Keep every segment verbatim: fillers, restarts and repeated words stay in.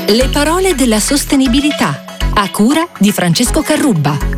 Le parole della sostenibilità, a cura di Francesco Carrubba.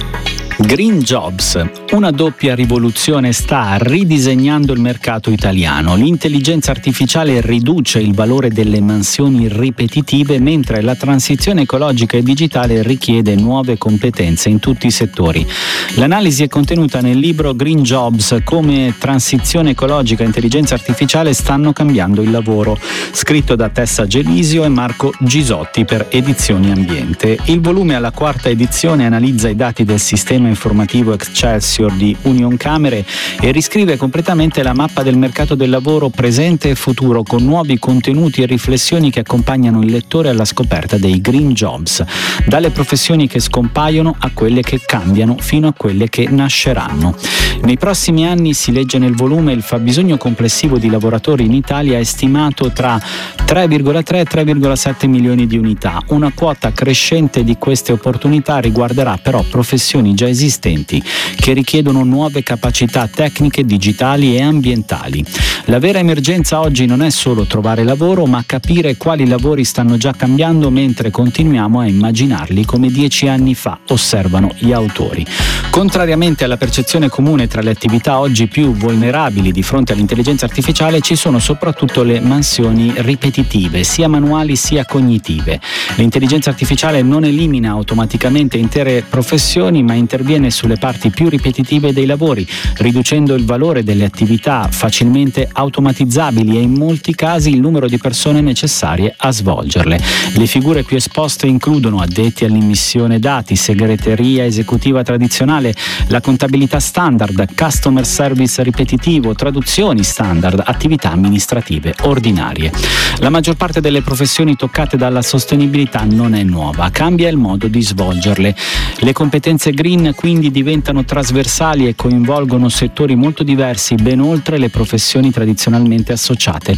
Green Jobs, una doppia rivoluzione sta ridisegnando il mercato italiano. L'intelligenza artificiale riduce il valore delle mansioni ripetitive, mentre la transizione ecologica e digitale richiede nuove competenze in tutti i settori. L'analisi è contenuta nel libro Green Jobs, come transizione ecologica e intelligenza artificiale stanno cambiando il lavoro, scritto da Tessa Gelisio e Marco Gisotti per Edizioni Ambiente. Il volume alla quarta edizione analizza i dati del sistema informativo Excelsior di Unioncamere e riscrive completamente la mappa del mercato del lavoro presente e futuro, con nuovi contenuti e riflessioni che accompagnano il lettore alla scoperta dei Green Jobs, dalle professioni che scompaiono a quelle che cambiano fino a quelle che nasceranno. Nei prossimi anni, si legge nel volume, il fabbisogno complessivo di lavoratori in Italia è stimato tra tre virgola tre e tre virgola sette milioni di unità. Una quota crescente di queste opportunità riguarderà però professioni già esistenti che richiedono nuove capacità tecniche, digitali e ambientali. La vera emergenza oggi non è solo trovare lavoro, ma capire quali lavori stanno già cambiando mentre continuiamo a immaginarli come dieci anni fa, osservano gli autori. Contrariamente alla percezione comune tra le attività oggi più vulnerabili di fronte all'intelligenza artificiale, ci sono soprattutto le mansioni ripetitive, sia manuali sia cognitive. L'intelligenza artificiale non elimina automaticamente intere professioni, ma interviene sulle parti più ripetitive dei lavori, riducendo il valore delle attività facilmente automatizzabili e in molti casi il numero di persone necessarie a svolgerle. Le figure qui esposte includono addetti all'immissione dati, segreteria esecutiva tradizionale, la contabilità standard, customer service ripetitivo, traduzioni standard, attività amministrative ordinarie. La maggior parte delle professioni toccate dalla sostenibilità non è nuova, cambia il modo di svolgerle. Le competenze green quindi diventano trasversali e coinvolgono settori molto diversi, ben oltre le professioni tradizionalmente associate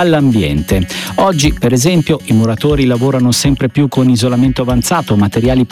all'ambiente. Oggi, per esempio, i muratori lavorano sempre più con isolamento avanzato, materiali